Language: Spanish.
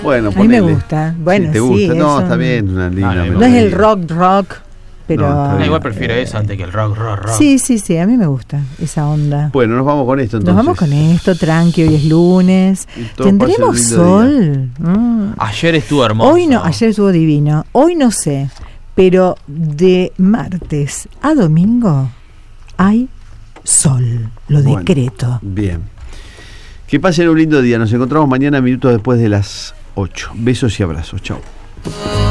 Bueno, a mí me gusta. Bueno, sí, ¿te gusta? Sí, No, está bien, una linda melodía. No es el rock, pero... No, igual prefiero eso antes que el rock. Sí, a mí me gusta esa onda. Bueno, nos vamos con esto entonces. Nos vamos con esto, tranqui, hoy es lunes. ¿Tendremos sol? Ayer estuvo hermoso. Hoy no, ayer estuvo divino. Hoy no sé, pero de martes a domingo hay sol, lo decreto. Bien. Que pasen un lindo día. Nos encontramos mañana minutos después de las 8. Besos y abrazos. Chau.